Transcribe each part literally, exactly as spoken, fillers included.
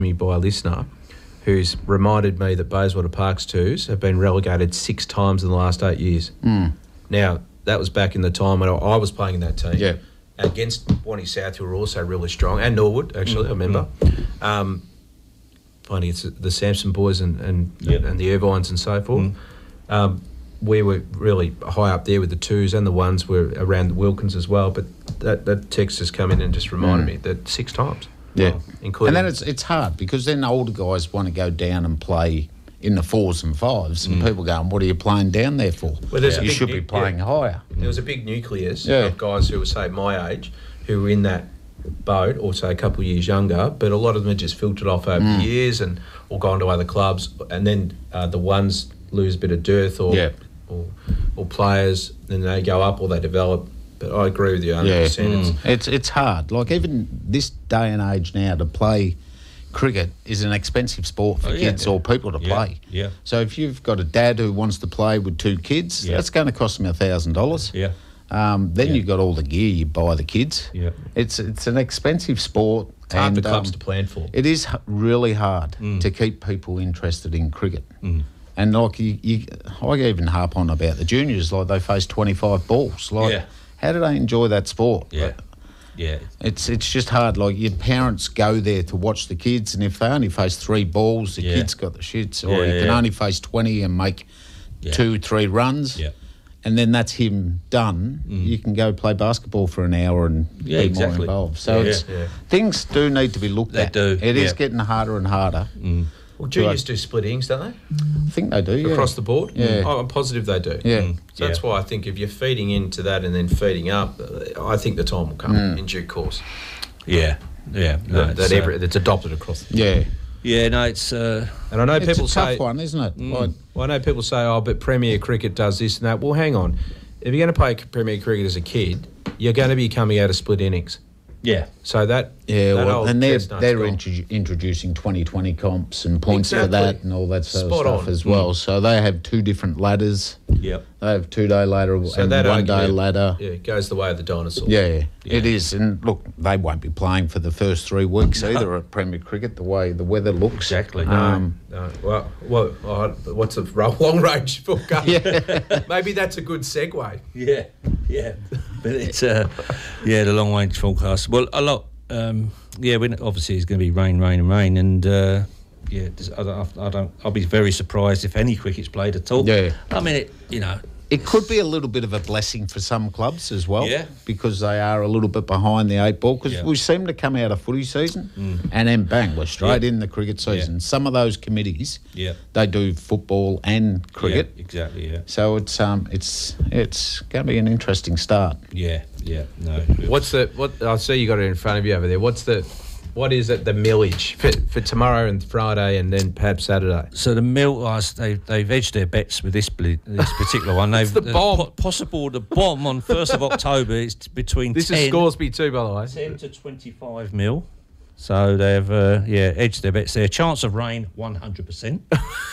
me by a listener who's reminded me that Bayswater Parks twos have been relegated six times in the last eight years. Mm. Now, that was back in the time when I was playing in that team. Yeah. Against Wanty South, who were also really strong, and Norwood, actually, mm. I remember. Mm. Um, funny, it's the Sampson boys and, and, yep. and the Irvines and so forth. Mm. Um, we were really high up there with the twos, and the ones were around the Wilkins as well. But that, that text has come in and just reminded mm. me that six times. Yeah, well, including, and then it's it's hard because then older guys want to go down and play in the fours and fives, and mm. people going, "What are you playing down there for? Well, you big, should be playing yeah. higher." There was a big nucleus yeah. of guys who were, say, my age, who were in that boat, or say a couple of years younger, but a lot of them had just filtered off over mm. the years and or gone to other clubs, and then uh, the ones lose a bit of dearth or, yeah. or or players, then they go up or they develop. But I agree with you one hundred percent. Yeah. Mm. It's, it's it's hard. Like even this day and age now to play cricket is an expensive sport for oh, yeah, kids yeah. or people to yeah, play. Yeah. So if you've got a dad who wants to play with two kids, yeah. that's going to cost them a thousand dollars. Yeah. Um, then yeah. you've got all the gear you buy the kids. Yeah. It's it's an expensive sport. It's hard and, for clubs um, to plan for. It is h- really hard mm. to keep people interested in cricket. Mm. And like you, you, I even harp on about the juniors, like they face twenty-five balls. Like, yeah. how do they enjoy that sport? Yeah. Like, yeah. It's it's just hard. Like your parents go there to watch the kids, and if they only face three balls, the yeah. kids got the shits. Or yeah, he can yeah. only face twenty and make yeah. two, three runs. Yeah. And then that's him done. Mm. You can go play basketball for an hour and yeah, be exactly. more involved. So yeah, it's yeah. things do need to be looked they at. do. It yeah. is getting harder and harder. Mm. Well, juniors do split innings, don't they? I think they do, yeah. Across the board? Yeah. Oh, I'm positive they do. Yeah. Mm. So that's yeah. why I think if you're feeding into that and then feeding up, I think the time will come Mm. in due course. Yeah. Yeah. No, that that uh, every, that's adopted across the board. Yeah. Yeah, no, it's... Uh, and I know it's people a tough say... one, isn't it? Mm. Like, well, I know people say, oh, but Premier Cricket does this and that. Well, hang on. If you're going to play Premier Cricket as a kid, you're going to be coming out of split innings. yeah. So that... yeah, that well, old and they're, chestnut's they're gone. intru- introducing twenty twenty comps and points Exactly. for that and all that sort Spot of stuff on. as well. Mm. So they have two different ladders. Yep. They have two-day ladder So and that one-day argument, ladder. Yeah, it goes the way of the dinosaur. Yeah, Yeah. it is. And look, they won't be playing for the first three weeks either at Premier Cricket, the way the weather looks. Exactly. No, Um, no. Well, well, oh, what's a ro- long-range forecast? Yeah. Maybe that's a good segue. Yeah. Yeah. But it's... Uh, yeah, the long-range forecast. Well, a lot... Um, yeah, when obviously it's going to be rain, rain and rain. And... Uh, yeah, I don't, I don't. I'll be very surprised if any cricket's played at all. Yeah. I mean, it. You know, It could be a little bit of a blessing for some clubs as well, Yeah. because they are a little bit behind the eight ball. Because Yeah. we seem to come out of footy season and then bang, we're straight Yeah. in the cricket season. Yeah. Some of those committees, Yeah. they do football and cricket, Yeah, exactly. Yeah. so it's um it's it's going to be an interesting start. Yeah. Yeah. No. What's the what? I see you got it in front of you over there. What's the what is it? The millage for, for tomorrow and Friday, and then perhaps Saturday. So the mill, uh, they they've edged their bets with this ble- this particular one. They've the bomb. po- possible the bomb on first of October is between This ten, is Scoresby too, by the way. ten to twenty-five mil. So they've uh, yeah edged their bets there. Chance of rain one hundred percent.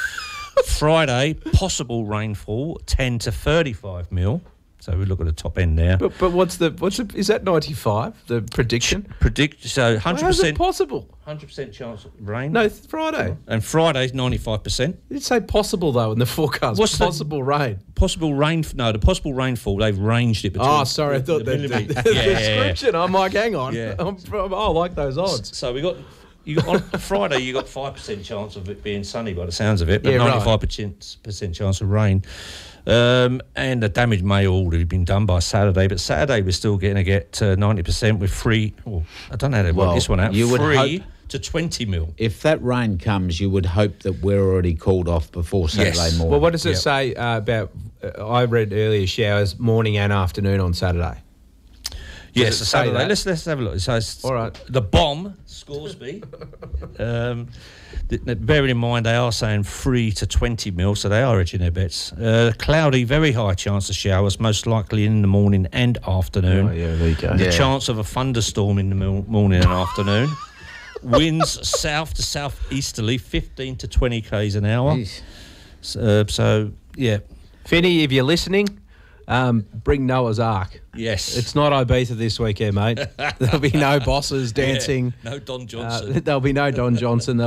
Friday possible rainfall ten to thirty-five mil. So we look at the top end there. But but what's the what's the, is that ninety-five? The prediction? Predict so one hundred How's it percent possible? one hundred percent chance of rain. No, th- Friday. And Friday's ninety-five percent. You did say possible though in the forecast. What's the- possible rain? Possible rain. No, the possible rainfall. They've ranged it between. Oh, sorry. I thought the, the, millimetre. the Yeah, yeah, yeah. description. I'm like, hang on. Yeah. I'm from, oh, I like those odds. So we got you got on Friday. You got five percent chance of it being sunny by the sounds of it, but Yeah, right. ninety-five percent percent chance of rain. Um, and the damage may already have been done by Saturday, but Saturday we're still getting to get uh, ninety percent with free. Oh, I don't know how to Well, work this one out. you would Free hope- to twenty mil. If that rain comes, you would hope that we're already called off before Saturday Yes. morning. Well, what does it Yep. say uh, about? Uh, I read earlier showers morning and afternoon on Saturday. Yes, it the say Saturday. that? Let's let's have a look. So it's All right. the bomb Scoresby. um, th- th- bearing in mind they are saying three to twenty mil, so they are edging their bets. Uh, cloudy, very high chance of showers, most likely in the morning and afternoon. Oh, yeah, there you go. The Yeah. chance of a thunderstorm in the mil- morning and afternoon. Winds south to southeasterly, fifteen to twenty k's an hour. Jeez. So, uh, so yeah, Finny, if you're listening, Um, bring Noah's Ark. Yes. It's not Ibiza this weekend, mate. There'll be no bosses dancing. Yeah, no Don Johnson. Uh, there'll be no Don Johnson.